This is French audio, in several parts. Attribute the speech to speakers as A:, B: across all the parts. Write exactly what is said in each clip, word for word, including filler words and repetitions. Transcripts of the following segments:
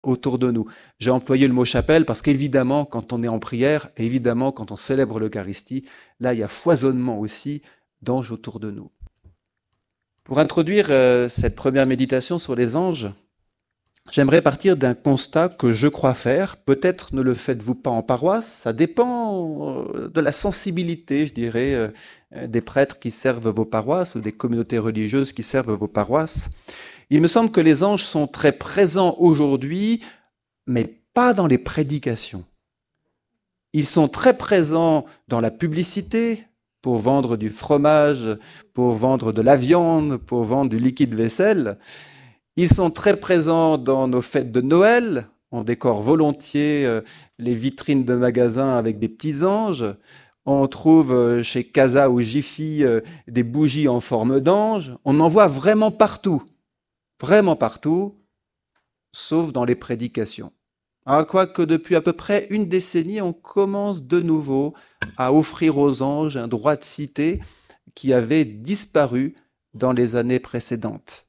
A: autour de nous. J'ai employé le mot chapelle parce qu'évidemment, quand on est en prière, et évidemment, quand on célèbre l'Eucharistie, là, il y a foisonnement aussi d'anges autour de nous. Pour introduire euh, cette première méditation sur les anges, j'aimerais partir d'un constat que je crois faire. Peut-être ne le faites-vous pas en paroisse, ça dépend de la sensibilité, je dirais, euh, des prêtres qui servent vos paroisses ou des communautés religieuses qui servent vos paroisses. Il me semble que les anges sont très présents aujourd'hui, mais pas dans les prédications. Ils sont très présents dans la publicité, pour vendre du fromage, pour vendre de la viande, pour vendre du liquide vaisselle. Ils sont très présents dans nos fêtes de Noël. On décore volontiers les vitrines de magasins avec des petits anges. On trouve chez Casa ou Jiffy des bougies en forme d'ange. On en voit vraiment partout. Vraiment partout, sauf dans les prédications. Alors, quoique depuis à peu près une décennie, on commence de nouveau à offrir aux anges un droit de cité qui avait disparu dans les années précédentes.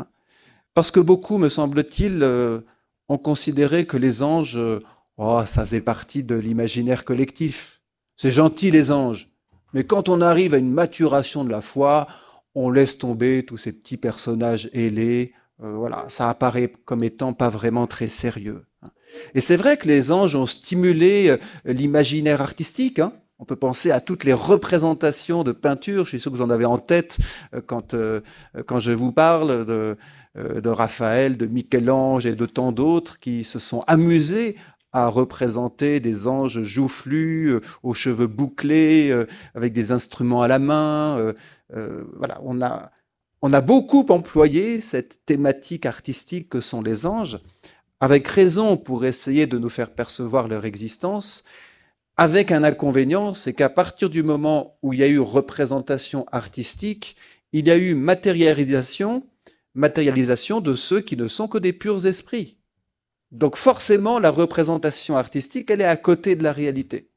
A: Parce que beaucoup, me semble-t-il, ont considéré que les anges, oh, ça faisait partie de l'imaginaire collectif. C'est gentil les anges, mais quand on arrive à une maturation de la foi, on laisse tomber tous ces petits personnages ailés. Euh, voilà, ça apparaît comme étant pas vraiment très sérieux. Et c'est vrai que les anges ont stimulé l'imaginaire artistique. Hein. On peut penser à toutes les représentations de peinture. Je suis sûr que vous en avez en tête quand, euh, quand je vous parle de, de Raphaël, de Michel-Ange et de tant d'autres qui se sont amusés à représenter des anges joufflus, euh, aux cheveux bouclés, euh, avec des instruments à la main. Euh, euh, voilà, on a... On a beaucoup employé cette thématique artistique que sont les anges, avec raison pour essayer de nous faire percevoir leur existence, avec un inconvénient, c'est qu'à partir du moment où il y a eu représentation artistique, il y a eu matérialisation, matérialisation de ceux qui ne sont que des purs esprits. Donc forcément, la représentation artistique, elle est à côté de la réalité.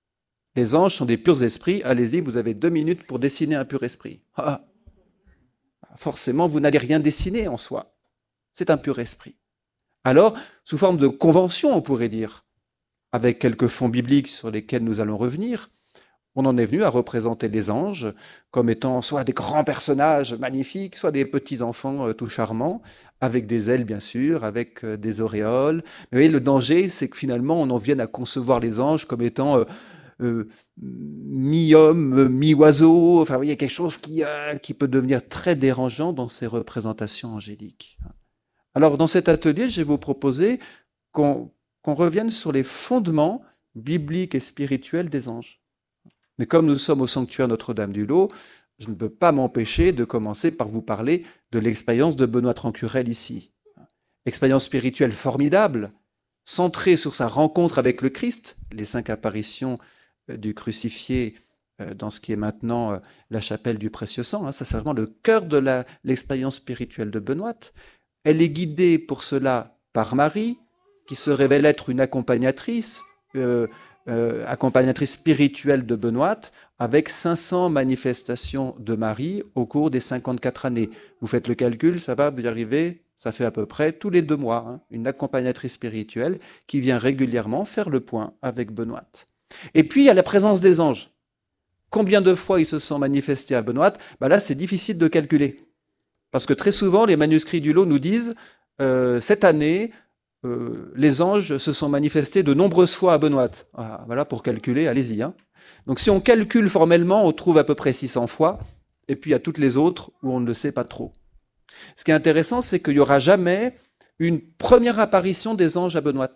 A: Les anges sont des purs esprits, allez-y, vous avez deux minutes pour dessiner un pur esprit. Ah, forcément, vous n'allez rien dessiner en soi. C'est un pur esprit. Alors, sous forme de convention, on pourrait dire, avec quelques fonds bibliques sur lesquels nous allons revenir, on en est venu à représenter les anges comme étant soit des grands personnages magnifiques, soit des petits enfants euh, tout charmants, avec des ailes bien sûr, avec euh, des auréoles. Mais vous voyez, le danger, c'est que finalement, on en vienne à concevoir les anges comme étant... Euh, Euh, mi-homme, mi-oiseau, enfin, il y a quelque chose qui, euh, qui peut devenir très dérangeant dans ces représentations angéliques. Alors, dans cet atelier, je vais vous proposer qu'on qu'on revienne sur les fondements bibliques et spirituels des anges. Mais comme nous sommes au sanctuaire Notre-Dame-du-Lot, je ne peux pas m'empêcher de commencer par vous parler de l'expérience de Benoît Trancurel ici. Expérience spirituelle formidable, centrée sur sa rencontre avec le Christ, les cinq apparitions du crucifié dans ce qui est maintenant la chapelle du précieux sang. Ça, c'est vraiment le cœur de la, l'expérience spirituelle de Benoît. Elle est guidée pour cela par Marie, qui se révèle être une accompagnatrice, euh, euh, accompagnatrice spirituelle de Benoît, avec cinq cents manifestations de Marie au cours des cinquante-quatre années. Vous faites le calcul, ça va, vous y arrivez ? Ça fait à peu près tous les deux mois, hein, une accompagnatrice spirituelle qui vient régulièrement faire le point avec Benoît. Et puis, il y a la présence des anges. Combien de fois ils se sont manifestés à Benoît ? Ben là, c'est difficile de calculer. Parce que très souvent, les manuscrits du lot nous disent euh, cette année, euh, les anges se sont manifestés de nombreuses fois à Benoît. Ah, voilà, pour calculer, allez-y. Hein. Donc, si on calcule formellement, on trouve à peu près six cents fois. Et puis, il y a toutes les autres où on ne le sait pas trop. Ce qui est intéressant, c'est qu'il n'y aura jamais une première apparition des anges à Benoît.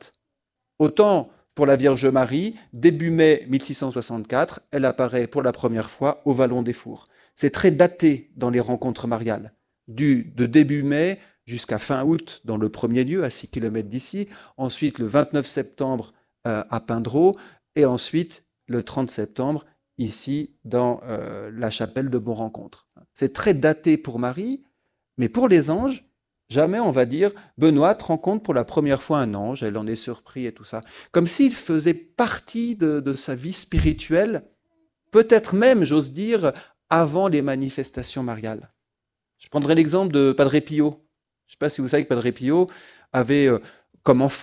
A: Autant pour la Vierge Marie, début mai mille six cent soixante-quatre, elle apparaît pour la première fois au Vallon des Fours. C'est très daté dans les rencontres mariales, du, de début mai jusqu'à fin août dans le premier lieu, à six kilomètres d'ici, ensuite le vingt-neuf septembre euh, à Pindreau, et ensuite le trente septembre ici dans euh, la chapelle de Bon-Rencontre. C'est très daté pour Marie, mais pour les anges, jamais on va dire Benoît rencontre pour la première fois un ange, elle en est surpris et tout ça. Comme s'il faisait partie de, de sa vie spirituelle, peut-être même, j'ose dire, avant les manifestations mariales. Je prendrai l'exemple de Padre Pio. Je ne sais pas si vous savez que Padre Pio avait comme